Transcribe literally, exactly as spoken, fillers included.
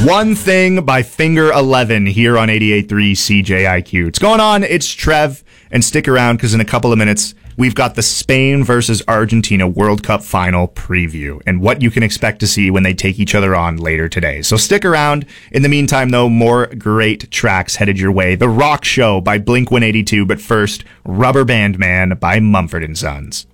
One Thing by Finger eleven here on eighty-eight point three C J I Q. It's going on. It's Trev. And stick around because in a couple of minutes, we've got the Spain versus Argentina World Cup final preview and what you can expect to see when they take each other on later today. So stick around. In the meantime, though, more great tracks headed your way. The Rock Show by Blink one eighty-two. But first, Rubber Band Man by Mumford and Sons.